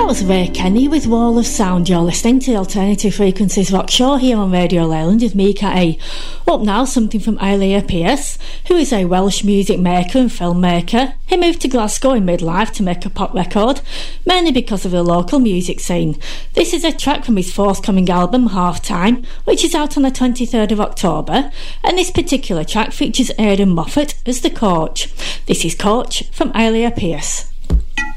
That was Ray Kenny with Wall of Sound. You're listening to the Alternative Frequencies Rock Show here on Radio Leyland with me, Kat A. Up now, something from Ilya Pierce, who is a Welsh music maker and filmmaker. He moved to Glasgow in midlife to make a pop record, mainly because of the local music scene. This is a track from his forthcoming album, Half Time, which is out on the 23rd of October, and this particular track features Aidan Moffat as the coach. This is Coach from Ilya Pierce.